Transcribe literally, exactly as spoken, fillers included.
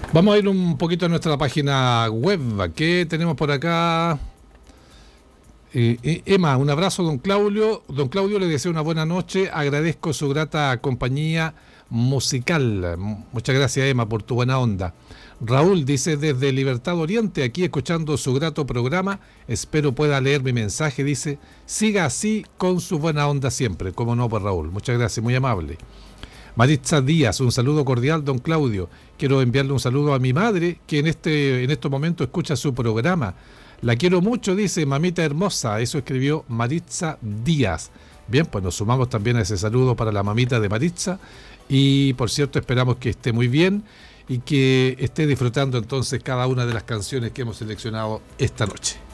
Vamos a ir un poquito a nuestra página web. ¿Qué tenemos por acá? Eh, eh, Emma, un abrazo, don Claudio. Don Claudio le deseo una buena noche. Agradezco su grata compañía musical. Muchas gracias, Emma, por tu buena onda. Raúl dice desde Libertad Oriente, aquí escuchando su grato programa. Espero pueda leer mi mensaje. Dice, siga así con su buena onda siempre. Como no, pues Raúl. Muchas gracias, muy amable. Maritza Díaz, un saludo cordial, don Claudio. Quiero enviarle un saludo a mi madre, que en este en estos momentos escucha su programa. La quiero mucho, dice, mamita hermosa. Eso escribió Maritza Díaz. Bien, pues nos sumamos también a ese saludo para la mamita de Maritza. Y, por cierto, esperamos que esté muy bien y que esté disfrutando entonces cada una de las canciones que hemos seleccionado esta noche.